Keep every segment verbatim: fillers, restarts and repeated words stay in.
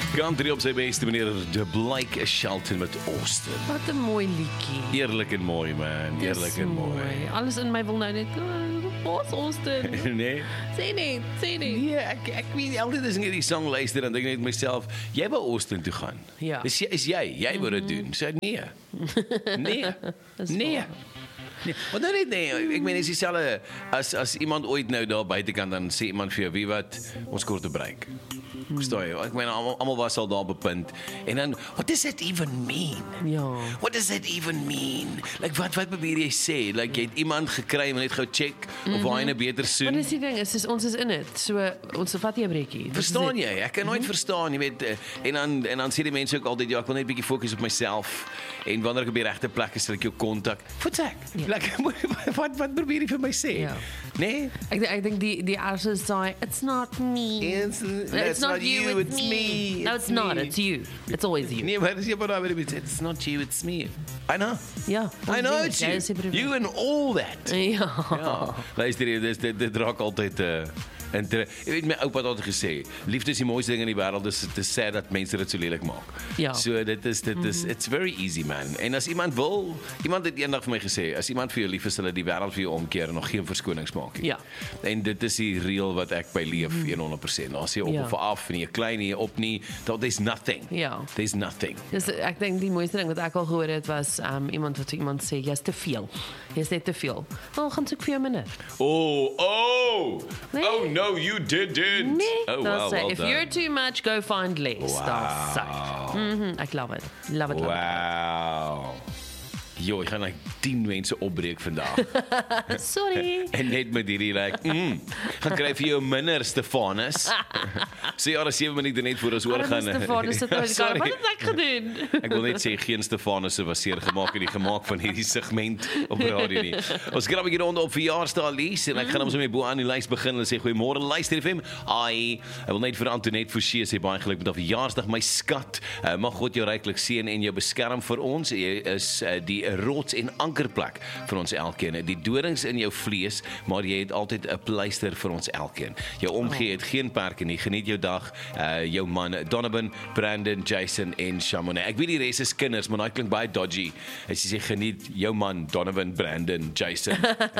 Country op sy beste, meneer De Blake Shelton met Austin. Wat 'n mooi liedjie. Eerlik en mooi, man. Eerlik en mooi. Alles in my wil nou net, wat Austin? Nee? Sê net, sê net. Nee, ek, ek weet, altyd as ek hierdie song luister, dan denk ek net myself, jy wou Austin toe gaan. Ja. Is, is jy, jy wou dit doen. Sê nee. Nee. Nee. Nee, want nou net nee, ek meen is dieselfde as as iemand ooit nou daar buitekant dan sê iemand vir jou, wie wat, ons kort 'n break. Verstaan jy? Ek meen almal almal was al daar bepunt. En dan what does that even mean? Ja. What does that even mean? Like wat wat probeer jy sê? Like jy het iemand gekry, maar net gou check mm -hmm. of hy 'n beter soen. Maar dis die ding, is, is ons is in dit. So ons vat nie 'n breekie. Verstaan jy? Ek kan nooit mm -hmm. verstaan, jy weet, en dan en dan sê die mense ook altyd ja, ek wil net 'n bietjie fokus op myself en wanneer ek op die regte plek is, sal ek jou kontak. Voetsak. Ja. Like wat wat probeer jy vir my sê? Ja. Nee? Ek ek dink die die eerste is daai it's not me. It's, It's not you, it's me. No, it's not, it's you. It's always you. Nee, maar dis jy maar daar weer it's not you, it's me. I know. Ja. I know it's you. You and all that. Ja. Ja. Luister jy, dis dit dit raak altyd 'n uh, En jy weet my oupa het altyd gesê, liefde is die mooiste ding in die wêreld, dis te sad dat mense dit so lelik maak. Ja. So dit is dit is it's very easy man. En as iemand wil, iemand het eendag vir my gesê, as iemand vir jou lief is, hulle die wêreld vir jou omkeer en nog geen verskonings maak nie. Ja. En dit is die reël wat ek by leef honderd persent. Daar's nie op Ja. of af nie, klein nie, op nie. There's nothing. Ja. There's nothing. Dus ek dink die mooiste ding wat ek al gehoor het was um, iemand wat iemand sê jy's te veel. Jy's net te veel. Wel gaan soek vir jou minder. Oh, oh. Nee. Oh no, you didn't. Nee, Oh, they'll wow, say well if done. you're too much, go find less. Wow. They'll say. Mhm, ek love it. Love it. Love Wow. Jo, ek gaan like tien mense opbreek vandag. it. Sorry. En net met hierdie like, mm, gaan kry vir jou minder Stefanus. So ja, sewe minute net voor ons oor gaan. Stefanus sit nou in die kar. Wat het ek gedoen? Ek wil net sê geen Stefanusse was seer gemaak in die gemaak van hierdie segment op radio nie. Ons gaan 'n bietjie rond op verjaarsdag lees en ek gaan ons met bo aan die lys begin. Hulle sê goeiemôre luister F M. Ai, ek wil net vir Antoinette Forsie sê baie geluk met haar verjaarsdag my skat. Uh, mag God jou ryklik seën en jou beskerm vir ons. Jy is uh, die rots en ankerplek vir ons elkeen. Die dorings in jou vlees, maar jy het altyd 'n pleister vir ons elkeen. Jou omgee het geen perke nie. Geniet jou dag. Uh, jou man Donovan, Brandon, Jason en Shamone. Ek weet die res is kinders, maar daai klink baie dodgy. As jy sê geniet jou man Donovan, Brandon, Jason.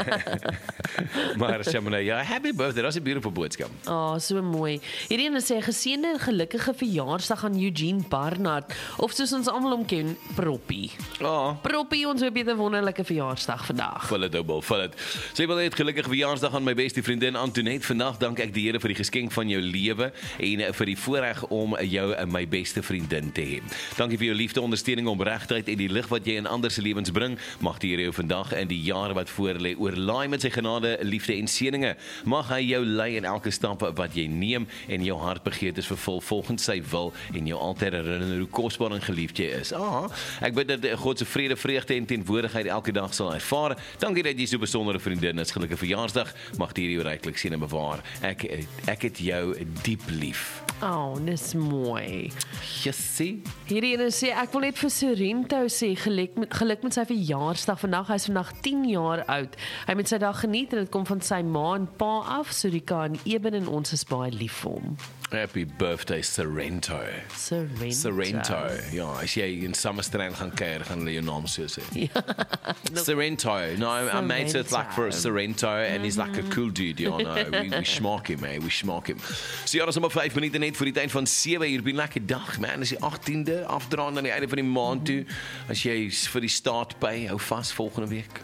Maar Shamone, ja, happy birthday. That's a beautiful boodskap. Oh, so mooi. Hierdie ene sê geseënde en gelukkige verjaarsdag aan Eugene Barnard of soos ons almal hom ken, Proppie. Oh. Proppie, ons hoop jy het 'n wonderlike verjaarsdag vandag. Vul dit dubbel, vul dit. Sê wil net gelukkige verjaarsdag aan my beste vriendin Antoinette. Vandag dank ek die Here vir die geskenk van jou lewe en vir die voorreg om jou my beste vriendin te hê. Dankie vir jou liefde, ondersteuning, opregtheid en die lig wat jy in ander se lewens bring. Mag die Here jou vandag en die jare wat voor lê oorlaai met sy genade, liefde en seëninge. Mag hy jou lei in elke stap wat jy neem en jou hartbegeertes vervul volgens sy wil en jou altyd herinner hoe kosbaar en geliefd jy is. Ah, ek bid dat God se vrede, vreugde en teenwoordigheid elke dag sal ervaar. Dankie dat jy so 'n besondere vriendin is. Gelukkige verjaarsdag. Mag die Here jou ryklik seën en bewaar. Ek ek het jou diep lief. Oh, dis mooi. Jessie. Hierdie ene sê ek wil net vir Sorrento sê geluk met geluk met sy verjaarsdag vandag. Hy's vandag tien jaar oud. Hy met sy dag geniet en dit kom van sy ma en pa af. Sorika en Eben en ons is baie lief vir hom. Happy birthday Sorrento. Sorrento. Sorrento. Ja, as jy in Summerstrand gaan kuier, gaan hulle jou naam so sê. Ja. Sorrento. No, I made it like for a Sorrento and he's like a cool dude, you know. We, we schmack him, eh? We schmack him. So ja, dat is maar vyf minute net voor die tyd van sewe uur. Been lekker dag, man. Dis die agtiende afdraand aan die einde van die maand toe. As jy vir die staat by, hou vas volgende week.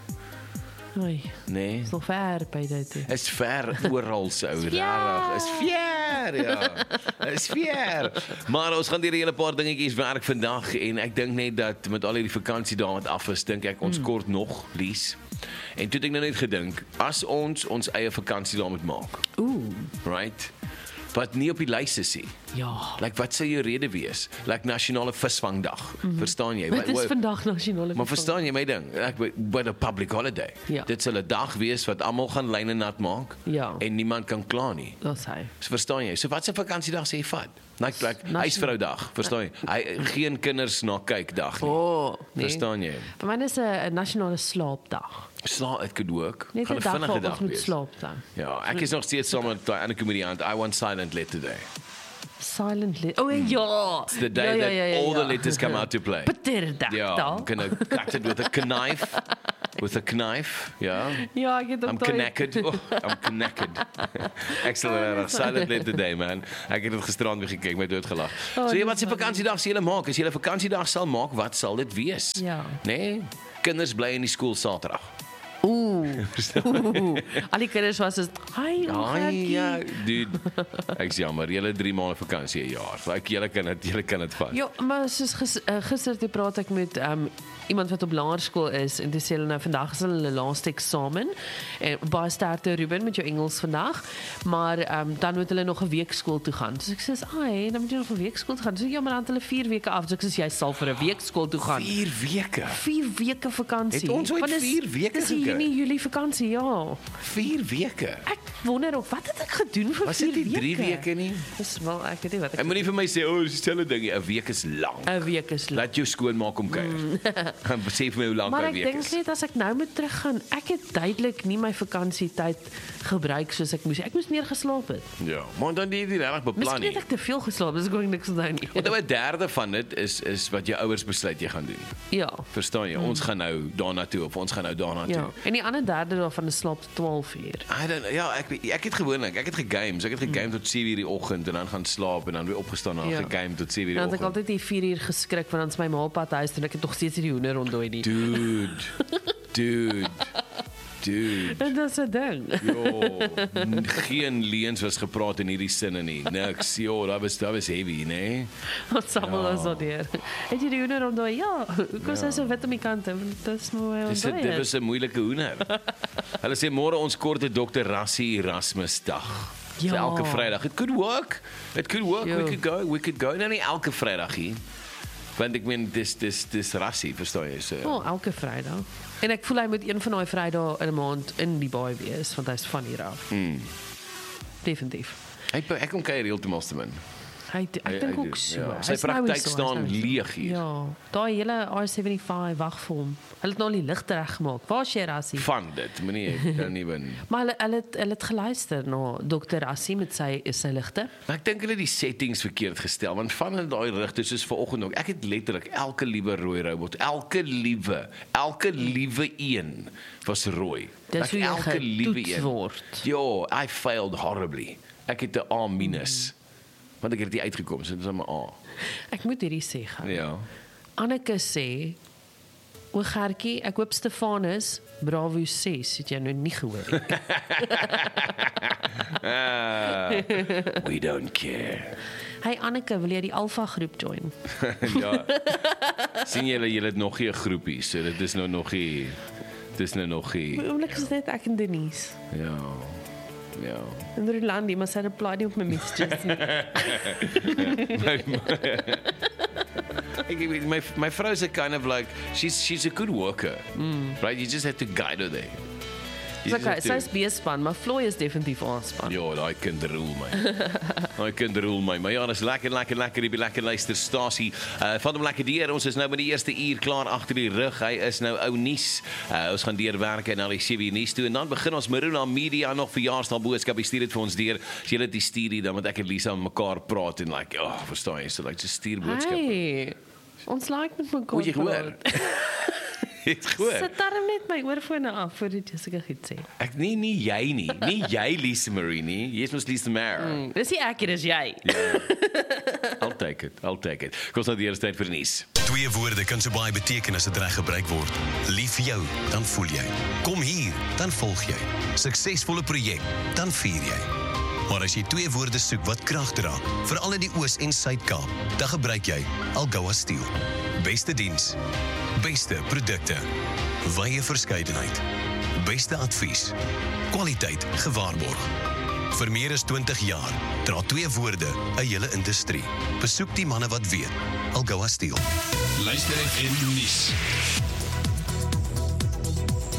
Oei. Nee. Is nog ver by dit. toe. Is ver oral so rarig. Is ver, ja. Is ver. Maar ons gaan deur 'n hele paar dingetjies werk vandag en ek dink net dat met al hierdie vakansie daar wat af is, dink ek ons mm. kort nog lees. En toe het ek nou net gedink, as ons ons eie vakansie daar moet maak. Ooh. Right? Wat nie op die lys is nie. Ja. Like wat sou jou rede wees? Like nasionale visvangdag. Mm-hmm. Verstaan jy? Dit is vandag nasionale Maar verstaan jy my ding? Like by a public holiday. Ja. Dit sal 'n dag wees wat almal gaan lyne nat maak Ja. en niemand kan kla nie. Dis hy. So verstaan jy? So wat 'n vakansiedag sê jy vat? Like like huisvroudag, verstaan jy? Hy geen kinders na kyk dag nie. Oh, nee. Verstaan jy? Vir my is 'n nasionale slaapdag. Slaap dit could work. Net 'n Gaan 'n dag vinnige waar dag ons moet wees. slaap dan. Ja, ek is nog steeds saam met daai ander komediant. I want silent lit today. Silent letter. Oh ja. It's the day ja, ja, that ja, ja, all ja. the letters come out to play. Pterodactyl. Yeah, I'm gonna cut it with a knife. With a knife, yeah. Ja, ek het I'm onthou. connected. Oh, I'm connected. Excellent. Silent letter day, man. Ek het dit gisterand weer gekyk, my doodgelag. Oh, So, jy, dis wat se funny. vakansiedag sal julle maak? As julle vakansiedag sal maak, wat sal dit wees? Ja. Nee, kinders bly in die skool Saterdag. Ooh. Ooh. Al die kinders was is, "Hi, Ai, ja, dude. Ek's jammer, julle drie maande vakansie 'n jaar. Ek julle kan dit, julle kan dit vat. Ja, maar soos gis, uh, gister toe praat ek met um, iemand wat op laerskool is en toe sê hulle nou vandag is hulle laaste eksamen en baie sterkte Ruben met jou Engels vandag, maar um, dan moet hulle nog 'n week skool toe gaan. So ek sê, "Ai, dan moet jy nog 'n week skool toe gaan." So ja, maar dan het hulle vier weke af. So ek sê jy sal vir 'n week skool toe gaan. Vier weke. Vier weke vakansie. Het ons ooit Want dis- vier weke Dis die gekry? Junie, Julie vakansie, ja. Vier weke. Ek wonder of wat het ek gedoen vir Was vier dit nie weke? drie weke nie? Dis wel ek weet nie wat ek En moenie vir my sê, "O, oh, dis dieselfde ding nie. 'n Week is lank." 'n week is lank. Laat jou skoonmaak om kuier. Gaan besef vir my hoe lank Maar 'n ek week dink is. net as ek nou moet teruggaan, ek het duidelik nie my vakansietyd gebruik soos ek moes. Ek moes meer geslaap het. Ja, maar dan die die reg beplan Miskien nie. het ek te veel geslaap, dis ek ook niks onthou nie. Want 'n derde van dit is is wat jou ouers besluit jy gaan doen. Ja. Verstaan jy? Ons gaan nou daarna toe of ons gaan nou daarna toe. Ja. En die ander derde daarvan is slaap twaalf uur. I don't ja, ek ek het gewoonlik, ek het gegame, so ek het gegame tot sewe uur die oggend en dan gaan slaap en dan weer opgestaan en Ja. gegame tot sewe uur Dan die het ek oggend. altyd die vier uur geskrik want dan is my ma op pad huis en ek het nog steeds nie die hoender ontdooi nie. Dude. Dude. Dude. En dis 'n ding. Jo, n- geen leuns was gepraat in hierdie sinne nie. Niks. Jo, dat was dat was heavy, nee. Wat sabbel Ja. is dat hier? Het jy die hoender ontdooi? Ja. Hoekom is hy so wit om die kante? Dis mooi Dis 'n ontdooi. dit was 'n moeilike hoender. Hulle sê môre ons korte dokter Rassie Erasmus dag. Ja. So elke Vrydag. It could work. It could work. Jo. We could go. We could go. Nou nie elke Vrydag hier. Want ek meen dis dis dis Rassie, verstaan jy? So. Oh, elke Vrydag. En ek voel hy moet een van daai Vrydae in 'n maand in die baai wees want hy's van hier af. Mm. Definitief. Ek ek kom kuier heeltemal te min. Hy Hy- ek dink hy ook doen, so. ja. Sy Hy's nou praktyk hier so, hy's staan nou hier so. leeg hier. Ja, daai hele R vyfenseventy-vyf wag vir hom. Hulle het nou al die ligte reggemaak. Waar is jy Rassie? Van dit, moenie dan nie wen. Maar hulle hulle het, hulle het geluister na dokter Rassie met sy sy ligte. Maar ek dink hulle het die settings verkeerd gestel want van in daai rigte soos vanoggend ook. Ek het letterlik elke liewe rooi robot, elke liewe, elke liewe een was rooi. Dis Like hoe jy elke liewe getoets een. word. Jo, I failed horribly. Ek het 'n A minus. Want ek het dit uitgekom, so dit is 'n A. Ek moet hierdie sê gaan. Ja. Anneke sê, "O Gertjie, ek hoop Stefanus Bravo ses het jy nou nie gehoor nie." Ah, we don't care. Hey Anneke, wil jy die Alpha groep join? Ja. sien julle julle het nog nie 'n groepie, so dit is nou nog nie dis nou nog nie. Oomblik is net ek en Denise. Ja. Ja. En Rolandi, maar sy reply nie op my messages nie. Ek weet my my vrou is a kind of like she's she's a good worker. Mm. Right? You just have to guide her there. You Dis just okay, have to- sy's B-span, maar Floy is definitief A-span. Ja, daai kind roel my. Daai kind roel my. Maar ja, dis lekker lekker lekker die lekker luisterstasie. Uh van hom lekker deur. Ons is nou met die eerste uur klaar agter die rug. Hy is nou ou nuus. Uh ons gaan deurwerk en na die sewe nuus toe en dan begin ons Maruna Media nog verjaarsdag boodskap. Stuur dit vir ons deur. As jy dit die stuur hier dan moet ek en Lisa met mekaar praat en like, ja, oh, verstaan jy? So like just stuur boodskappe. Hey, ons like met mekaar. O, jy gehoor? praat. Het gehoor? Sit darm net my oorfone af voordat jy seker goed sê. Ek nie nie jy nie. Nie jy Lisa Marie nie. Jy's mos Lisa Mare. Mm, dis nie ek, dis jy. I'll take it. I'll take it. Kom ons nou die eerste tyd vir die nuus. Twee woorde kan so baie beteken as dit reg gebruik word. Lief vir jou, dan voel jy. Kom hier, dan volg jy. Suksesvolle projek, dan vier jy. Maar as jy twee woorde soek wat krag dra, veral in die Oos- en Suid-Kaap, dan gebruik jy Algoa Steel. Beste diens, beste produkte, wye verskeidenheid, beste advies, kwaliteit gewaarborg. Vir meer as twintig jaar dra twee woorde 'n hele industrie. Besoek die manne wat weet. Algoa Steel. Luister F M nuus.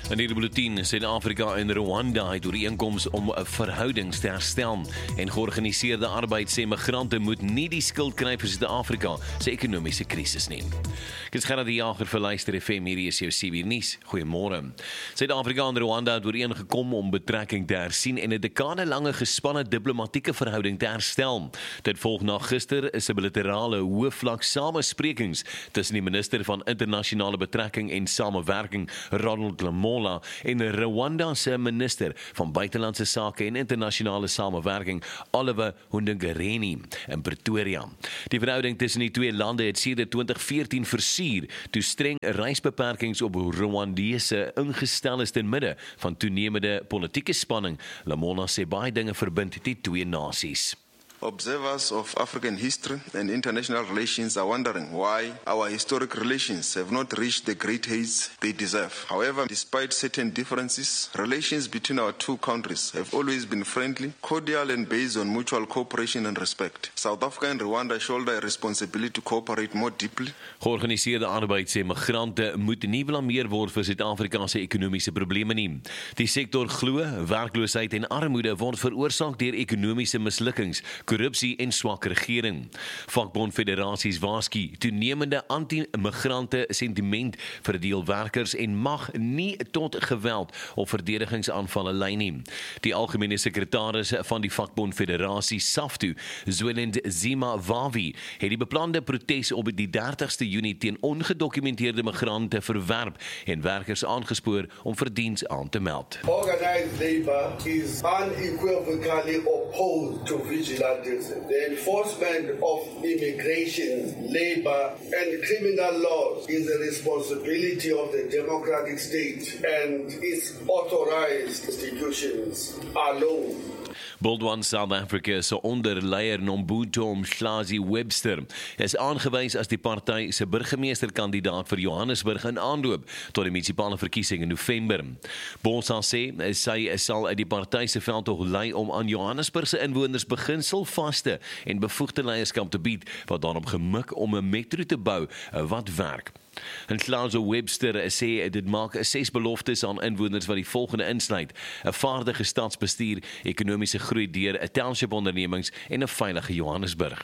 In hierdie bulletin, Suid-Afrika en Rwanda het ooreenkoms om verhoudings te herstel. En georganiseerde arbeid sê migrante moet nie die skuld kry vir Suid-Afrika se ekonomiese krisis nie. Ek is Gerard die Jager vir Luister F M, hierdie is jou C B nuus. Goeiemôre. Suid-Afrika en Rwanda het ooreengekom om betrekking te hersien en 'n dekadelange gespanne diplomatieke verhouding te herstel. Dit volg na gister is 'n bilaterale hoëvlak samesprekings tussen die minister van internasionale betrekking en samewerking, Ronald Lamola, en Rwanda se minister van buitelandse sake en internasionale samewerking, Oliver Ndugareni, in Pretoria. Die verhouding tussen die twee lande het sedert twintig veertien versuur, toe streng reisbeperkings op Rwandese ingestel is ten midde van toenemende politieke spanning. Lamola sê baie dinge verbind die twee nasies. Observers of African history and international relations are wondering why our historic relations have not reached the great heights they deserve. However, despite certain differences, relations between our two countries have always been friendly, cordial and based on mutual cooperation and respect. South Africa and Rwanda shoulder a responsibility to cooperate more deeply. Georganiseerde arbeid sê migrante moet nie blameer word vir Suid-Afrika se ekonomiese probleme nie. Die sektor glo werkloosheid en armoede word veroorsaak deur ekonomiese mislukkings, korrupsie en swak regering. Vakbondfederasies waarsku toenemende anti-migrante sentiment vir deelwerkers en mag nie tot geweld of verdedigingsaanvalle lei nie. Die algemene sekretaris van die vakbondfederasie SAFTU, Zwelend Zimavavi, het die beplande protes op die dertigste Junie teen ongedokumenteerde migrante verwerp en werkers aangespoor om vir diens aan te meld. Organized labor is unequivocally opposed to vigilante. The enforcement of immigration, labor, and criminal laws is the responsibility of the democratic state and its authorized institutions alone. Boldwan South Africa se onderleier Nombuto Mhlazi Webster is aangewys as die party se burgemeesterkandidaat vir Johannesburg in aanloop tot die munisipale verkiesing in November. Bolsa sê sy sal uit die party se veldtog lei om aan Johannesburg se inwoners beginselvaste en bevoegde leierskap te bied wat daarop gemik om 'n metro te bou wat werk. En Mhlazi Webster sê dit maak ses beloftes aan inwoners wat die volgende insluit: 'n vaardige stadsbestuur, ekonomiese groei deur 'n township ondernemings en 'n veilige Johannesburg.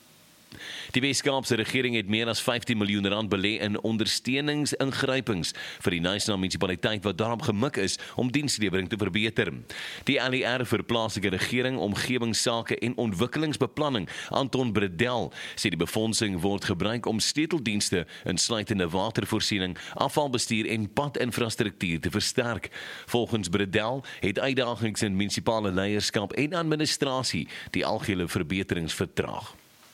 Die Weskaapse regering het meer as vyftien miljoen rand belê in ondersteuningsingrypings vir die Knysna munisipaliteit wat daarop gemik is om dienslewering te verbeter. Die L E R vir plaaslike regering, omgewingsake en ontwikkelingsbeplanning, Anton Bredel, sê die befondsing word gebruik om sleuteldienste insluitende watervoorsiening, afvalbestuur en padinfrastruktuur te versterk. Volgens Bredel het uitdagings in munisipale leierskap en administrasie die algehele verbeterings vertraag.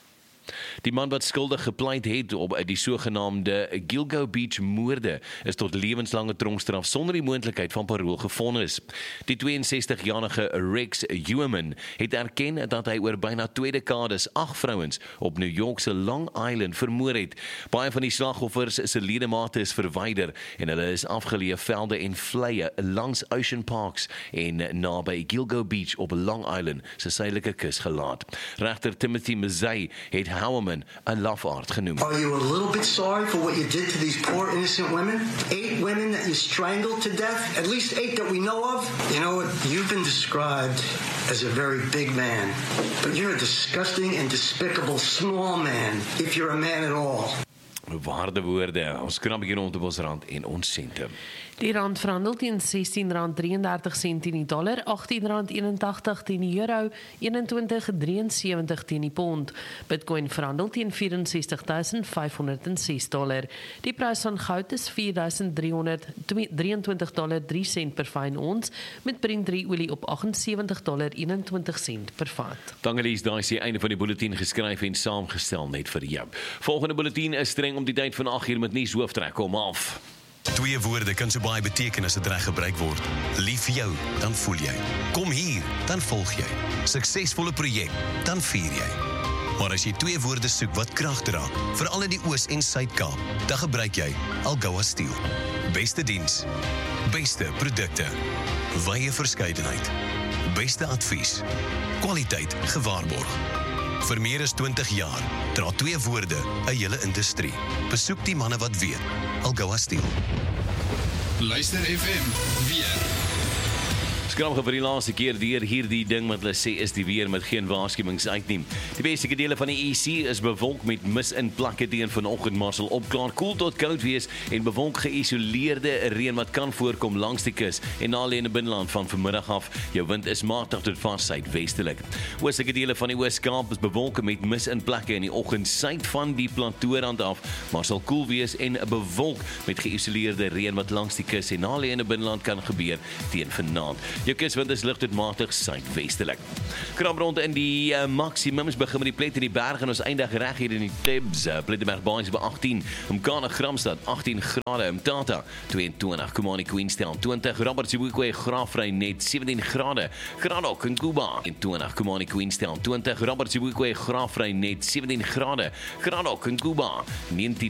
Die man wat skuldig gepleit het op die sogenaamde Gilgo Beach moorde is tot lewenslange tronkstraf sonder die moontlikheid van parol gevonnis. Die twee en sestig-jarige Rex Heumann het erken dat hy oor byna twee dekades ag vrouens op New York se Long Island vermoor het. Baie van die slagoffers se ledemate is verwyder en hulle is afgeleë velde en vleie langs Ocean Parks en naby Gilgo Beach op Long Island se suidelike kus gelaat. Regter Timothy Mazay het Heumann 'n lafaard genoem. Are you a little bit sorry for what you did to these poor innocent women? Eight women that you strangled to death? At least eight that we know of? You know what? You've been described as a very big man, but you're a disgusting and despicable small man, if you're a man at all. Waarde woorde, ons krap hier rond op ons rand en ons sente. Die rand verhandel teen sestien rand drieëndertig sent teen die dollar, agttien rand eenentagtig teen die euro, eenentwintig drie en sewentig teen die pond. Bitcoin verhandel teen vyf en sestig duisend vyf honderd en ses dollar. Die prys van goud is vier duisend driehonderd drieëntwintig dollar drie sent per fyn ons, met Brent drie olie op agt en sewentig dollar eenentwintig sent per vat. Dankie, daai is die einde van die bulletin geskryf en saamgestel net vir jou. Volgende bulletin is streng om die tyd van agt uur met nuus hooftrek kom af. Twee woorde kan so baie beteken as dit reg gebruik word. Lief vir jou, dan voel jy. Kom hier, dan volg jy. Suksesvolle projek, dan vier jy. Maar as jy twee woorde soek wat krag dra, veral in die Oos- en Suid-Kaap, dan gebruik jy Algoa Steel. Beste diens, beste produkte, wye verskeidenheid, beste advies, kwaliteit gewaarborg. Vir meer as twintig jaar dra twee woorde 'n hele industrie. Besoek die manne wat weet. Algoa Steel. Luister F M, weer. Skramge vir die laaste keer deur hierdie ding wat hulle sê is die weer met geen waarskuwings uitneem. Die beste dele van die E C is bewolk met mis in plakke teen vanoggend, maar sal opklaar, koel tot koud wees en bewolk geïsoleerde reën wat kan voorkom langs die kus en naby in die binneland van vanmiddag af. Jou wind is matig tot vars suidwestelik. Oostelike dele van die Oos-Kaap is bewolk met mis in plakke in die oggend suid van die platoorand af, maar sal koel wees en bewolk met geïsoleerde reën wat langs die kus en naby in die binneland kan gebeur teen vanaand. Jou kuswind is lig tot matig suidwestelik. Krap rond in die uh, maksimums begin met die plet in die berge en ons eindig reg hier in die Tibs. Uh, Plettenberg Baai by agttien, Mkana Gramstad agttien grade, Mtata tweeëntwintig, Komani Queenstown twintig, Robert Sibukwe Graafrenet sewentien grade, Gradok in Kuba twintig, Komani Queenstown twintig, Robert Sibukwe Graafrenet sewentien grade, Gradok in Kuba negentien